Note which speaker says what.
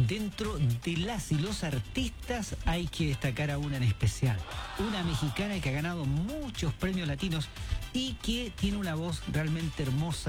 Speaker 1: dentro de las y los artistas hay que destacar a una en especial. Una mexicana que ha ganado muchos premios latinos y que tiene una voz realmente hermosa.